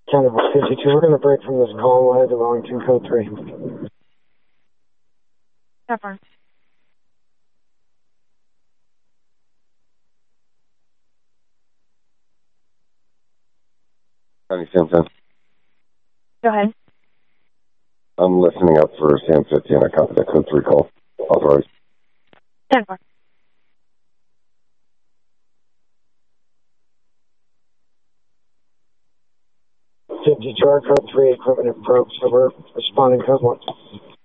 Canada 52, we're going to break from this call. We'll head to Wellington Code 3. Pepper. County San Fran. Go ahead. I'm listening up for San 15. I copy that code 3 call. Authorized. 10-4. Detroit Code 3, equipment approach, so we're responding code 1.